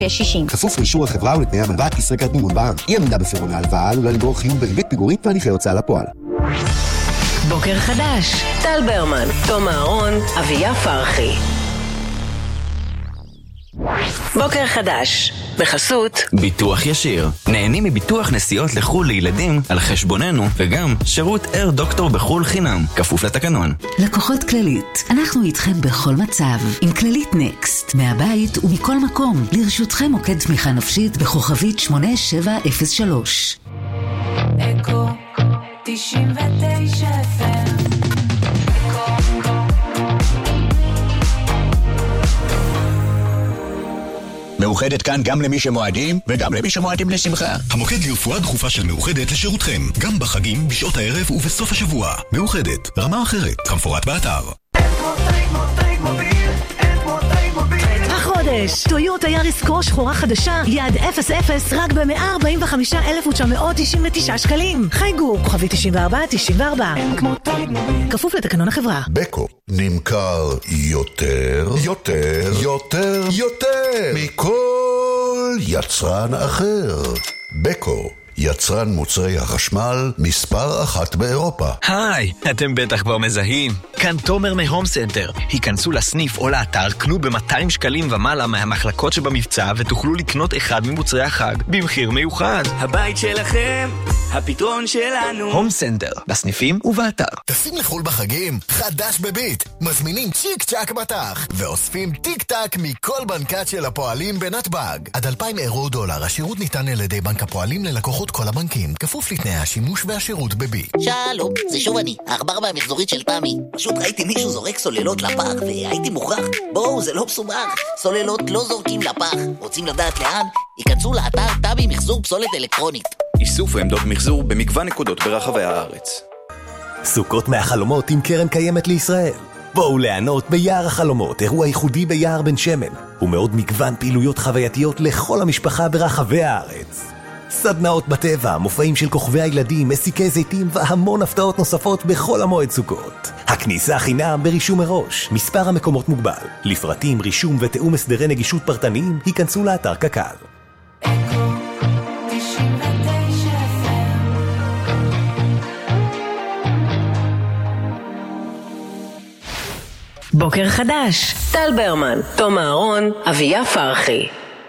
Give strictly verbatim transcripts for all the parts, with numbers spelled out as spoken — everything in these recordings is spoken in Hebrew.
שישים. כפוף לאישור החברה ולתנאי המלווה ישראכרט מימון בע"מ. אי עמידה בפירעון ההלוואה עלולה לגרור חיוב בריבית פיגורים והליכי הוצאה לפועל. בוקר חדש, טל ברמן, תום אהרון, אביה פרחי. בוקר חדש, בחסות ביטוח ישיר. נהנים מביטוח נסיעות לחול לילדים על חשבוננו, וגם שירות אייר דוקטור בחול חינם, כפוף לתקנון. לקוחות כללית, אנחנו איתכם בכל מצב. עם כללית נקסט, מהבית ומכל מקום, לרשותכם מוקד תמיכה נפשית בכוכבית שמונה שבע אפס שלוש. אקו תשעים ותשע אף אם. מאוחדת כאן גם למי שמועדים וגם למי שמועדים לשמחה. המוקד לרפואה דחופה של מאוחדת לשירותכם, גם בחגים, בשעות הערב ובסוף השבוע. מאוחדת, רמה אחרת, כמפורט באתר. החודש, טויוטה יאריס קרו שחורה חדשה, יעד אפס אפס רק ב-מאה ארבעים וחמישה אלף תשע מאות תשעים ותשע שקלים. חייגו, כוכבי תשעים וארבע תשעים וארבע. כפוף לתקנון החברה. בקו נמכר יותר, יותר, יותר, יותר מכל יצרן אחר. בקו, יצרן מוצרי החשמל מספר אחת באירופה. היי, אתם בטח כבר מזהים. כאן תומר מהום סנטר. היכנסו לסניף או לאתר, קנו ב-מאתיים שקלים ומעלה מהמחלקות שבמבצע ותוכלו לקנות אחד ממוצרי החג במחיר מיוחד. הבית שלכם, הפתרון שלנו. הום סנטר, בסניפים ובאתר. טסים לחול בחגים, חדש בביט. מזמינים צ'יק צ'ק בתח ואוספים טיק טק מכל בנקת של הפועלים בנתב"ג. עד אלפיים אירו דולר. השירות ניתן על ידי בנק הפועלים ללקוחות כל הבנקים, כפוף לתנאי השימוש והשירות בביט. שלום, זה שוב אני, האחבר מהמחזורית של תמי. פשוט ראיתי מישהו זורק סוללות לפח והייתי מוכרח. בואו, זה לא מסובך. סוללות לא זורקים לפח. רוצים לדעת לאן? ייכנסו לאתר תמי מחזור פסולת אלקטרונית. איסוף ועמדות מחזור במגוון נקודות ברחבי הארץ. סוכות מהחלומות עם קרן קיימת לישראל. בואו ליהנות ביער החלומות, אירוע ייחודי ביער בן שמן, ומאוד מגוון פעילויות חווייתיות לכל המשפחה ברחבי הארץ. סדנאות בטבע, מופעים של כוכבי הילדים, מסיקי זיתים והמון הפתעות נוספות בכל המועד סוכות. הכניסה חינם ברישום מראש, מספר המקומות מוגבל. לפרטים, רישום ותאום הסדרי נגישות פרטניים, היכנסו לאתר קק"ל. בוקר חדש, טל ברמן, תום אהרון, אביה פרחי.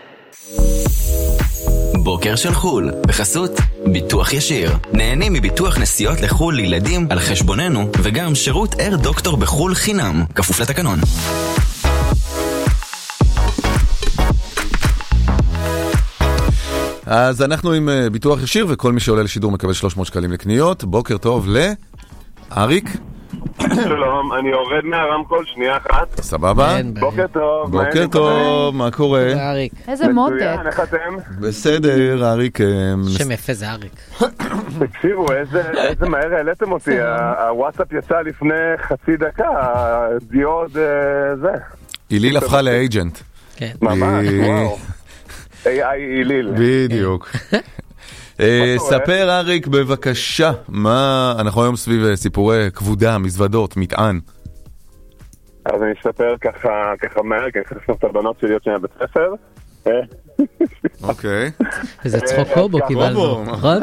בוקר של חול, בחסות ביטוח ישיר. נהנים מביטוח נסיעות לחול לילדים על חשבוננו, וגם שירות אייר דוקטור בחול חינם, כפוף לתקנון. אז אנחנו עם ביטוח ישיר, וכל מי שעולה לשידור מקבל שלוש מאות שקלים לקניות. בוקר טוב לאריק. שלום, אני יורד מהרמקול שנייה אחת. סבבה? בוקר טוב. בוקר טוב, מה קורה? איזה מותק. מצוין, איך אתם? בסדר, אריק. שם יפה זה אריק. תקשיבו, איזה מהר העליתם אותי. הוואטסאפ יצא לפני חצי דקה, דיוד זה. איליל הפכה לאייג'נט. כן. ממש, וואו. איי איי איליל. בדיוק. ספר אריק בבקשה, מה אנחנו היום סביב סיפורי כבודה, מזוודות, מטען. אז אני אספר ככה ככה מהר, כי אני חושב את הבנות שלי עוד שנייה בית ספר. אוקיי. איזה צחוק קובו קיבלנו, נכון?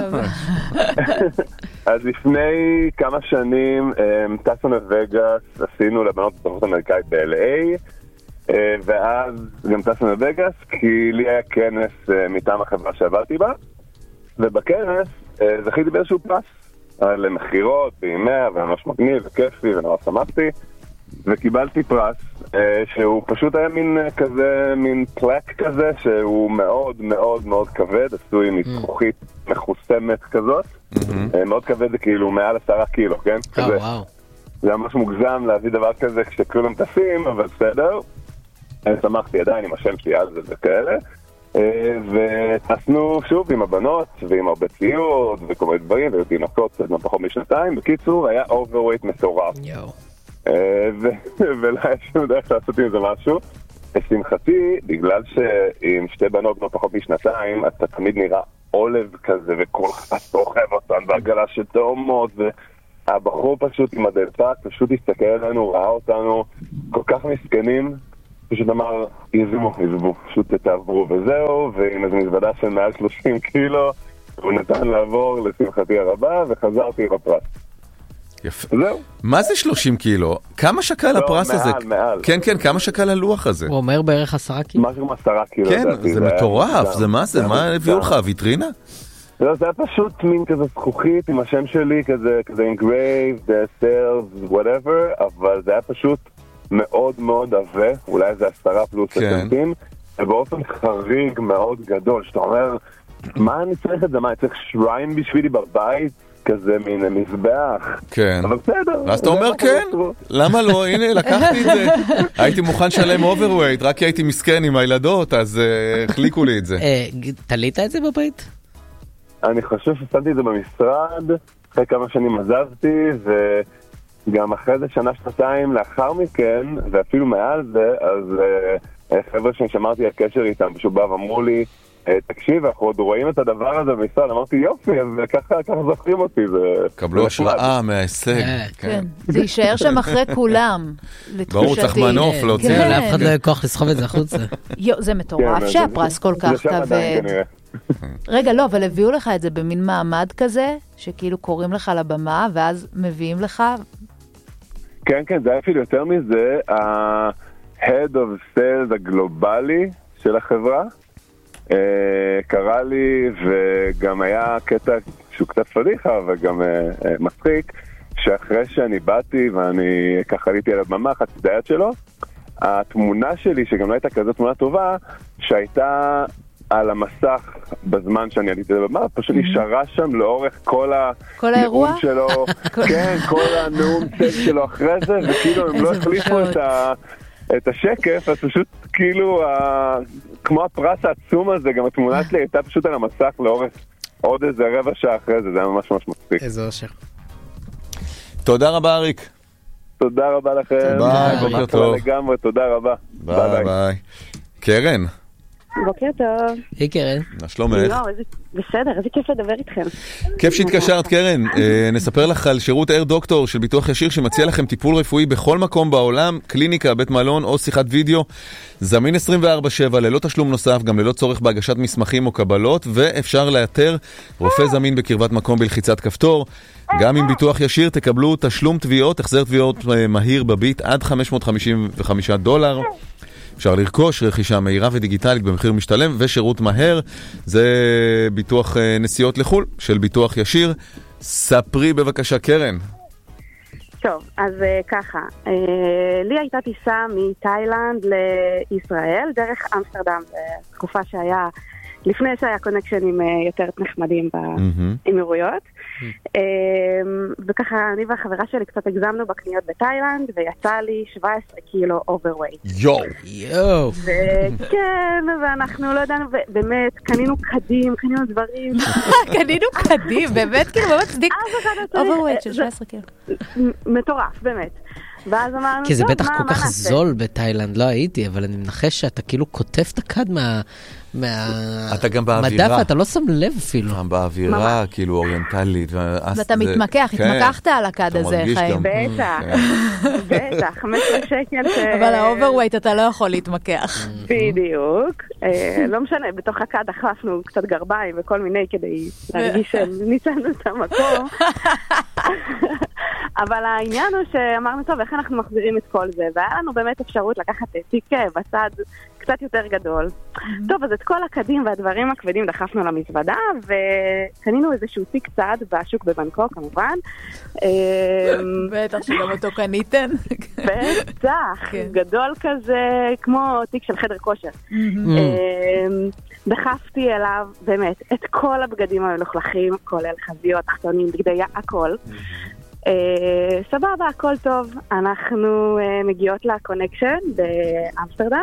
אז לפני כמה שנים טסנו לווגאס, עשינו לבנות בספרות אמריקאית ב-אל איי, ואז גם טסנו לווגאס כי לי היה כנס מטעם החברה שעבדתי בה, ובכנס זכיתי באיזשהו פרס על מחירות, בימיה, וממש מגניב וכיפי ונורא שמחתי, וקיבלתי פרס שהוא פשוט היה מין כזה, מין פלק כזה שהוא מאוד מאוד מאוד כבד, עשוי מזכוכית מחוסמת כזאת, מאוד כבד, זה כאילו מעל עשרה קילו, כן? זה היה ממש מוגזם להביא דבר כזה כשכולם טסים, אבל בסדר, אני שמחתי עדיין עם השם שלי על זה וכאלה, וטסנו שוב עם הבנות ועם הרבה ציוד וכל מיני דברים, והיו תינוקות קצת פחות משנתיים. בקיצור, היה אוברווייט מטורף, ולא היה שום דרך לעשות עם זה משהו. לשמחתי, בגלל שעם שתי בנות לא פחות משנתיים, אתה תמיד נראה עולב כזה, וכל אחד סוחב אותן בעגלה של תאומות, והבחור פשוט עם הדלפק פשוט הסתכל עלינו, ראה אותנו כל כך מסכנים, פשוט אמר, יזבו, יזבו, פשוט תעברו וזהו, ועם איזו מזוודה של מעל שלושים קילו, הוא נתן לעבור לשמחתי הרבה, וחזרתי עם הפרס. יפה. זהו. מה זה שלושים קילו? כמה שקל הפרס הזה? מעל, מעל. כן, כן, כמה שקל הלוח הזה? הוא אומר בערך עשרה קילו. משהו כמו עשרה קילו. כן, זה מטורף, זה מה זה? מה הביאו לך, ויטרינה? לא, זה היה פשוט מין כזה זכוכית עם השם שלי, כזה, כזה engraved, sales, whatever, אבל זה היה פשוט מאוד מאוד עבה, אולי זה עשרה פלוס סנטים, ובאופן חריג מאוד גדול, שאתה אומר, מה אני צריך את זה? מה, אני צריך שריין בשבילי בבית? כזה מין מזבח. כן. אבל בסדר. ואז אתה אומר כן, למה לא? הנה, לקחתי את זה. הייתי מוכן שלם אוברווייט, רק כי הייתי מסכן עם הילדות, אז החליקו לי את זה. תלית את זה בבית? אני חושב ששמתי את זה במשרד, אחרי כמה שנים עזבתי, וגם אחרי זה שנה שנתיים לאחר מכן, ואפילו מעל זה, אז חבר'ה ששמרתי על קשר איתם, פשוט בא ואמרו לי, תקשיב, אנחנו עוד רואים את הדבר הזה במשרד, אמרתי יופי, אז ככה זוכרים אותי. קבלו השראה מההישג. כן, זה יישאר שם אחרי כולם, לתחושתי. ברור, צריך מנוף להוציא. לאף אחד לא יהיה כוח לסחוב את זה החוצה. זה מטורף שהפרס כל כך כבד. רגע, לא, אבל הביאו לך את זה במין מעמד כזה, שכאילו קוראים לך לבמה, ואז מביאים לך? כן, כן, זה היה אפילו יותר מזה, ה-Head of Sales הגלובלי של החברה, קרא לי, וגם היה קטע שהוא קצת פדיחה, וגם מצחיק, שאחרי שאני באתי, ואני ככה עליתי על הבמה, חצי דיית שלו, התמונה שלי, שגם לא הייתה כזאת תמונה טובה, שהייתה על המסך בזמן שאני עליתי לבמה, פשוט נשארה שם לאורך כל הנאום שלו, כן, כל הנאום טקסט שלו אחרי זה, וכאילו הם לא החליפו את השקף, אז פשוט כאילו, כמו הפרס העצום הזה, גם התמונה שלי הייתה פשוט על המסך לאורך עוד איזה רבע שעה אחרי זה, זה היה ממש ממש מצחיק. איזה אושר. תודה רבה, אריק. תודה רבה לכם. ביי, בוקר טוב. לגמרי, תודה רבה. ביי ביי. קרן. בוקר טוב. היי קרן. מה שלומך? בסדר, איזה כיף לדבר איתכם. כיף שהתקשרת קרן. נספר לך על שירות אייר דוקטור של ביטוח ישיר שמציע לכם טיפול רפואי בכל מקום בעולם, קליניקה, בית מלון או שיחת וידאו. זמין עשרים וארבע שבע ללא תשלום נוסף, גם ללא צורך בהגשת מסמכים או קבלות, ואפשר לאתר רופא זמין בקרבת מקום בלחיצת כפתור. גם עם ביטוח ישיר תקבלו תשלום תביעות, החזר תביעות מהיר בביט עד חמש מאות חמישים וחמישה דולר. אפשר לרכוש רכישה מהירה ודיגיטלית במחיר משתלם, ושירות מהר, זה ביטוח נסיעות לחול של ביטוח ישיר. ספרי בבקשה קרן. טוב, אז ככה, לי הייתה טיסה מתאילנד לישראל דרך אמסטרדם, תקופה שהיה, לפני שהיה קונקשנים יותר נחמדים באמירויות, וככה אני והחברה שלי קצת הגזמנו בקניות בתאילנד, ויצא לי שבע עשרה קילו אוברווייט. יואו! יואו! וכן, ואנחנו לא ידענו, באמת, קנינו קדים, קנינו דברים. קנינו קדים, באמת, כאילו, באמת צדיק אוברווייט של שבע עשרה קילו. מטורף, באמת. ואז אמרנו, כי זה בטח כל כך זול בתאילנד, לא הייתי, אבל אני מנחש שאתה כאילו כותב את הקד מה... אתה גם באווירה. מדף, אתה לא שם לב אפילו. באווירה, כאילו אוריינטלית. ואתה מתמקח, התמקחת על הקד הזה, חיים. בטח, בטח, חמש עשרה שקל. אבל האוברווייט אתה לא יכול להתמקח. בדיוק. לא משנה, בתוך הקד החלפנו קצת גרביים וכל מיני כדי להרגיש שניצלנו את המקום. אבל העניין הוא שאמרנו, טוב, איך אנחנו מחזירים את כל זה? והיה לנו באמת אפשרות לקחת תיק בצד קצת יותר גדול. טוב, אז את כל הקדים והדברים הכבדים דחפנו למזוודה, וקנינו איזשהו תיק צד בשוק בבנקוק, כמובן. בטח שגם אותו קניתן. בטח, גדול כזה, כמו תיק של חדר כושר. דחפתי אליו, באמת, את כל הבגדים המלוכלכים, כולל חזיות, תחתונים, בגדי הכל. סבבה, הכל טוב. אנחנו מגיעות לקונקשן באמסטרדם,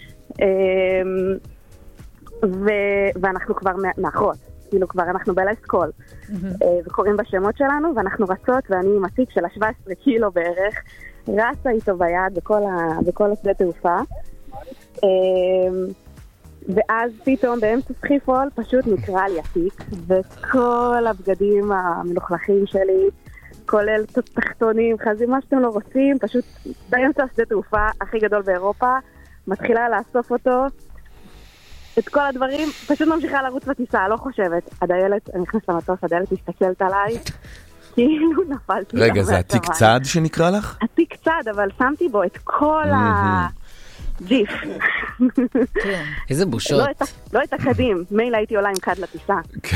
ואנחנו כבר מאחרות, כאילו כבר אנחנו בלייסט קול, וקוראים בשמות שלנו, ואנחנו רצות, ואני עם התיק של ה-שבע עשרה קילו בערך, רצה איתו ביד בכל השדה תעופה, ואז פתאום באמצע סחיפול פשוט נקרא לי התיק, וכל הבגדים המלוכלכים שלי, כולל תחתונים, חזים, מה שאתם לא רוצים, פשוט באמצע השדה תעופה הכי גדול באירופה, מתחילה לאסוף אותו, את כל הדברים, פשוט ממשיכה לרוץ בטיסה, לא חושבת. הדיילת, אני נכנס למטוס, הדיילת מסתכלת עליי, כאילו נפלתי. רגע, זה התיק צעד שנקרא לך? התיק צעד, אבל שמתי בו את כל הג'יף. איזה בושות. לא את הקדים, מילא הייתי עולה עם קד לטיסה.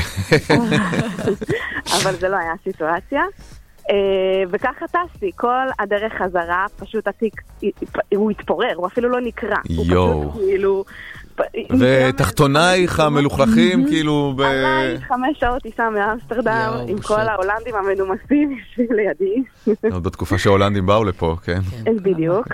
אבל זה לא היה הסיטואציה. וככה טסתי, כל הדרך חזרה, פשוט התיק, הוא התפורר, הוא אפילו לא נקרא. יואו. כאילו... ותחתונייך המלוכלכים כאילו ב... עליי חמש שעות טיסה מאמסטרדם עם כל ההולנדים המנומסים יושבים לידי. עוד בתקופה שההולנדים באו לפה, כן. בדיוק.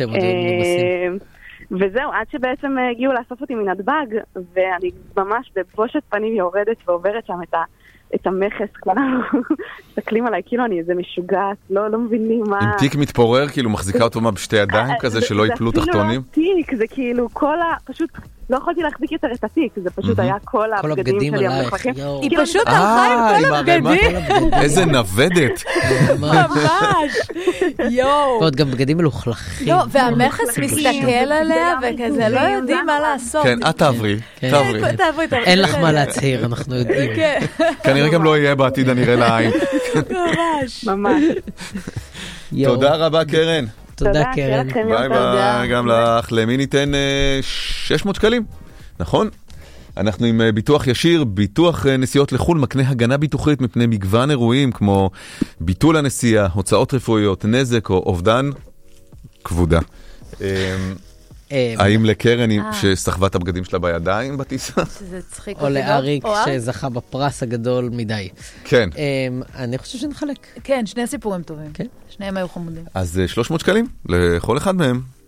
וזהו, עד שבעצם הגיעו לאסוף אותי מנתב"ג, ואני ממש בבושת פנים יורדת ועוברת שם את ה... את המכס, כולנו מסתכלים עליי, כאילו אני איזה משוגעת, לא, לא מבינים מה... עם תיק מתפורר, כאילו מחזיקה אותו מה בשתי ידיים כזה, שלא ייפלו תחתונים? זה אפילו לא תיק, זה כאילו כל ה... פשוט לא יכולתי להחזיק יותר את התיק, זה פשוט היה כל הבגדים שלי המלוכלכים. היא פשוט הלכה עם כל הבגדים. איזה נוודת. ממש. יואו. ועוד גם בגדים מלוכלכים. לא, והמכס מסתכל עליה, וכזה לא יודעים מה לעשות. כן, את תעברי. תעברי. אין לך מה להצהיר, אנחנו יודעים. כנראה גם לא יהיה בעתיד הנראה לעין. ממש. ממש. תודה רבה, קרן. תודה, קרן. ביי ביי, גם לך. למי ניתן שש מאות שקלים? נכון? אנחנו עם ביטוח ישיר, ביטוח נסיעות לחול, מקנה הגנה ביטוחית מפני מגוון אירועים, כמו ביטול הנסיעה, הוצאות רפואיות, נזק או אובדן, כבודה. האם לקרן שסחבה את הבגדים שלה בידיים בטיסה? או לאריק שזכה בפרס הגדול מדי. כן. אני חושב שנחלק. כן, שני סיפורים טובים. שניהם היו חמודים. אז שלוש מאות שקלים לכל אחד מהם.